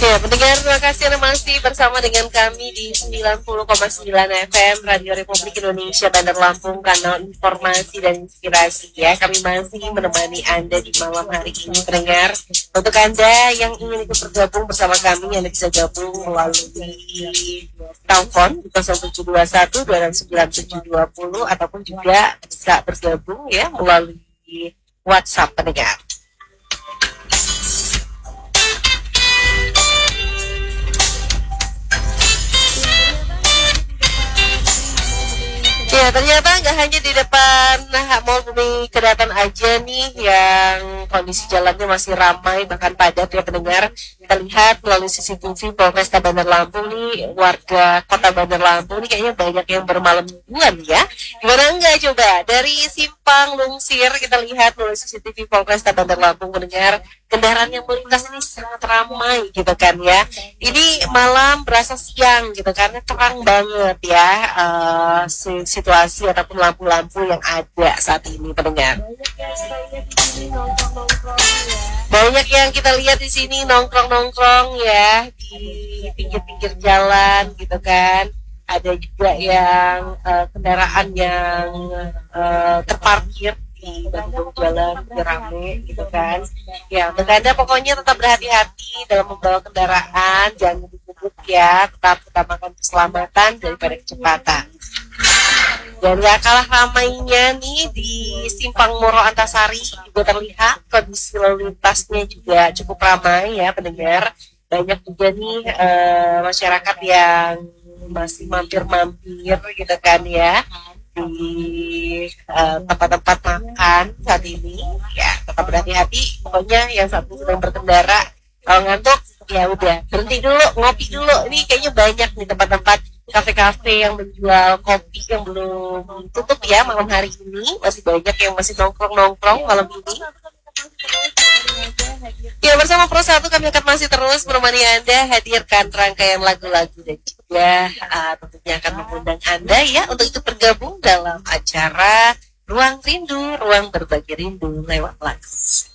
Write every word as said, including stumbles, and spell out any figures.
Ya, pendengar, terima kasih Anda masih bersama dengan kami di sembilan puluh koma sembilan F M Radio Republik Indonesia Bandar Lampung, kanal informasi dan inspirasi ya. Kami masih menemani Anda di malam hari ini, pendengar. Untuk Anda yang ingin ikut bergabung bersama kami, Anda bisa gabung melalui telepon di nol tujuh dua satu dua enam sembilan tujuh dua nol ataupun juga bisa bergabung ya melalui WhatsApp, pendengar. Ya, ternyata nggak hanya di depan nah, Mall Bumi Kedaton aja nih yang kondisi jalannya masih ramai bahkan padat ya pendengar. Kita lihat melalui C C T V Polresta Bandar Lampung nih, warga kota Bandar Lampung nih kayaknya banyak yang bermalam mingguan ya. Gimana enggak coba? Dari Simpang Lungsir kita lihat melalui C C T V Polresta Bandar Lampung, pendengar, kendaraan yang melintas ini sangat ramai gitu kan ya. Ini malam berasa siang gitu karena terang banget ya uh, situasi ataupun lampu-lampu yang ada saat ini, pendengar. Banyak yang kita lihat di sini nongkrong-nongkrong ya di pinggir-pinggir jalan gitu kan. Ada juga yang uh, kendaraan yang uh, terparkir di bahu jalan rame gitu kan. Ya, untuk Anda pokoknya tetap berhati-hati dalam membawa kendaraan, jangan dibut ya, tetap utamakan keselamatan daripada kecepatan. Dan gak kalah ramainya nih di Simpang Moro Antasari juga terlihat kondisi lalu lintasnya juga cukup ramai ya pendengar. Banyak juga nih uh, masyarakat yang masih mampir-mampir gitu kan ya di uh, tempat-tempat makan saat ini. Ya tetap berhati-hati pokoknya yang saat ini sedang berkendara. Kalau ngantuk ya udah berhenti dulu, ngopi dulu. Ini kayaknya banyak nih tempat-tempat kafe-kafe yang menjual kopi yang belum tutup ya malam hari ini. Masih banyak yang masih nongkrong-nongkrong malam ini. Ya, bersama Pro satu kami akan masih terus menemani Anda, hadirkan rangkaian lagu-lagu dan juga uh, tentunya akan mengundang Anda ya untuk ikut bergabung dalam acara Ruang Rindu, Ruang Berbagi Rindu lewat lagu.